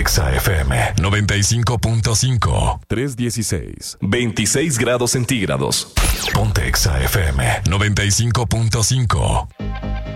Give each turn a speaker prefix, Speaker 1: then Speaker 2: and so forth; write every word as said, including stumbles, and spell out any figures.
Speaker 1: Exa F M noventa y cinco punto cinco.
Speaker 2: tres dieciséis.
Speaker 1: veintiséis grados centígrados. Ponte Exa F M noventa y cinco punto cinco.